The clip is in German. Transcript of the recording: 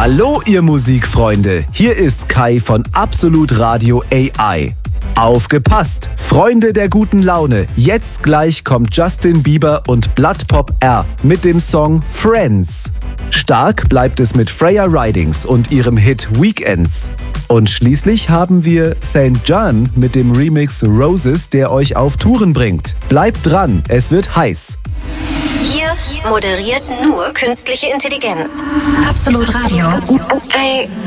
Hallo ihr Musikfreunde, hier ist Kai von Absolut Radio AI. Aufgepasst, Freunde der guten Laune, jetzt gleich kommt Justin Bieber und Blood Pop R mit dem Song Friends. Stark bleibt es mit Freya Ridings und ihrem Hit Weekends. Und schließlich haben wir St. John mit dem Remix Roses, der euch auf Touren bringt. Bleibt dran, es wird heiß. Hier moderiert nur künstliche Intelligenz. Absolut Radio.